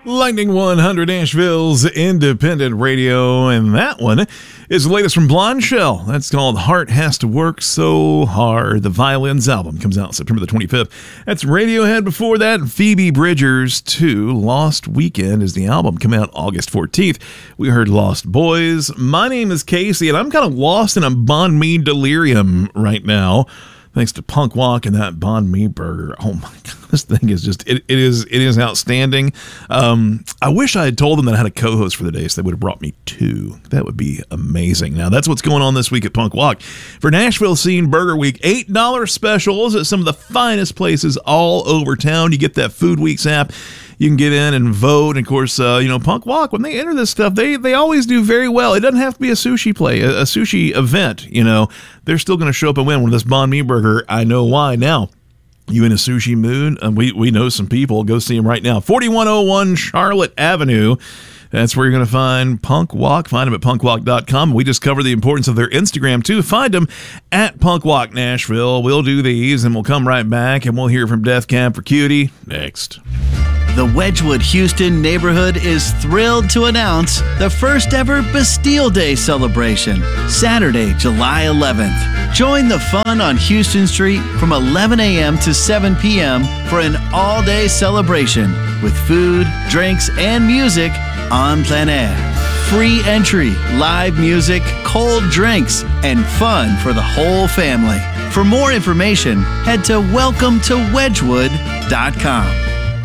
Lightning 100, Nashville's independent radio, and that one is the latest from Blonde Shell. That's called Heart Has to Work So Hard. The Violins album comes out September the 25th. That's Radiohead before that. Phoebe Bridgers 2, Lost Weekend is the album. Come out August 14th. We heard Lost Boys. My name is Casey, and I'm kind of lost in a banh mi delirium right now. Thanks to Punk Walk and that banh mi burger. Oh my God, this thing is just, it is outstanding. I wish I had told them that I had a co-host for the day, so they would have brought me two. That would be amazing. Now, that's what's going on this week at Punk Walk. For Nashville Scene Burger Week, $8 specials at some of the finest places all over town. You get that Food Weeks app. You can get in and vote. And of course, Punk Walk, when they enter this stuff, they always do very well. It doesn't have to be a sushi a sushi event. They're still going to show up and win with this banh mi burger. I know why now. You in a sushi mood? We know some people. Go see them right now. 4101 Charlotte Avenue. That's where you're going to find Punk Walk. Find them at punkwalk.com. We just cover the importance of their Instagram, too. Find them at Punk Walk Nashville. We'll do these, and we'll come right back, and we'll hear from Death Cab for Cutie next. The Wedgwood Houston neighborhood is thrilled to announce the first ever Bastille Day celebration, Saturday, July 11th. Join the fun on Houston Street from 11 a.m. to 7 p.m. for an all-day celebration with food, drinks, and music on plein air. Free entry, live music, cold drinks, and fun for the whole family. For more information, head to welcometowedgwood.com.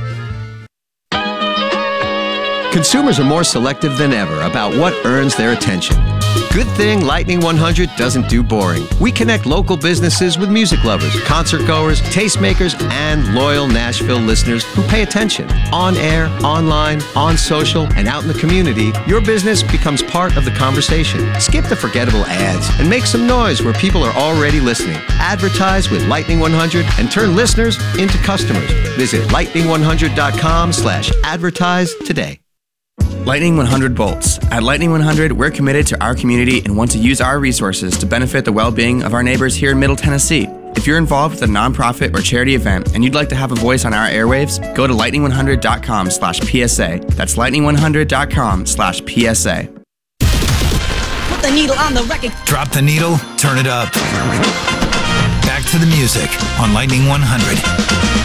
Consumers are more selective than ever about what earns their attention. Good thing Lightning 100 doesn't do boring. We connect local businesses with music lovers, concert goers, tastemakers, and loyal Nashville listeners who pay attention. On air, online, on social, and out in the community, your business becomes part of the conversation. Skip the forgettable ads and make some noise where people are already listening. Advertise with Lightning 100 and turn listeners into customers. Visit lightning100.com/advertise today. Lightning 100 Bolts. At Lightning 100, we're committed to our community and want to use our resources to benefit the well-being of our neighbors here in Middle Tennessee. If you're involved with a nonprofit or charity event and you'd like to have a voice on our airwaves, go to lightning100.com/PSA. That's lightning100.com/PSA. Put the needle on the record. Drop the needle, turn it up. Back to the music on Lightning 100.